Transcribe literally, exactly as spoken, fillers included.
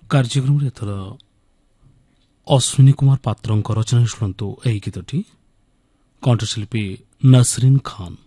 କାର୍ଯ୍ୟକ୍ରମରେ ଏଥର ଅଶ୍ୱିନୀ କୁମାର ପାତ୍ରଙ୍କ ରଚନା ଶୁଣନ୍ତୁ ଏହି ଗୀତଟି। କଣ୍ଠଶିଳ୍ପୀ ନସରିନ୍ ଖାନ୍।